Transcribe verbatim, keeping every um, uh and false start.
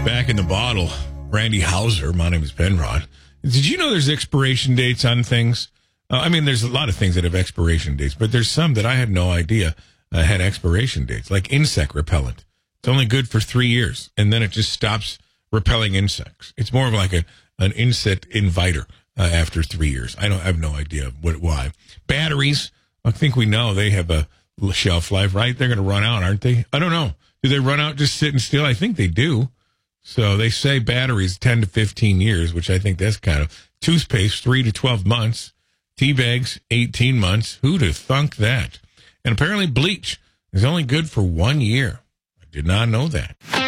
Back in the bottle, Randy Hauser. My name is Penrod. Did you know there's expiration dates on things? Uh, I mean, there's a lot of things that have expiration dates, but there's some that I had no idea uh, had expiration dates, like insect repellent. It's only good for three years, and then it just stops repelling insects. It's more of like a an insect inviter uh, after three years. I don't I have no idea what why. Batteries, I think we know they have a shelf life, right? They're going to run out, aren't they? I don't know. Do they run out just sitting still? I think they do. So they say batteries ten to fifteen years, which I think that's kind of toothpaste, three to twelve months, tea bags, eighteen months. Who'd have thunk that? And apparently bleach is only good for one year. I did not know that.